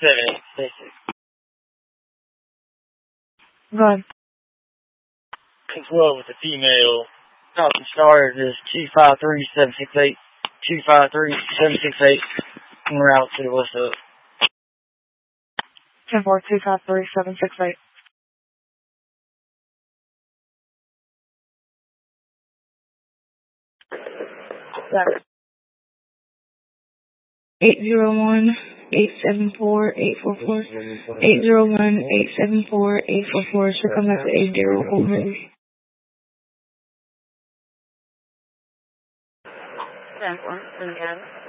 7866. Go ahead. Control with the female. Talking stars is 253-768. 253-768. En route to what's up. 10-4-253-768. Yeah. 801-874-844. 801-874-844. Should come back to 804. 10-4,